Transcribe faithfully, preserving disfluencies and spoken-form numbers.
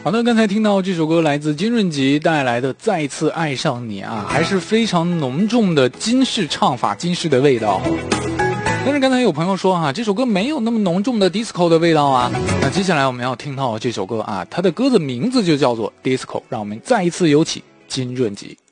好的，刚才听到这首歌来自金润吉带来的《再次爱上你》啊，还是非常浓重的金式唱法，金式的味道。但是刚才有朋友说啊，这首歌没有那么浓重的 disco 的味道啊。那接下来我们要听到这首歌啊，它的歌的名字就叫做 disco， 让我们再一次有请金润吉。